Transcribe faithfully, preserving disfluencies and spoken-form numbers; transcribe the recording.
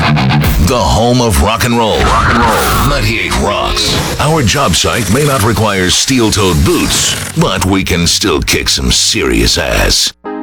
The home of rock and roll. Rock and roll. ninety-eight Rocks. Our job site may not require steel-toed boots, but we can still kick some serious ass.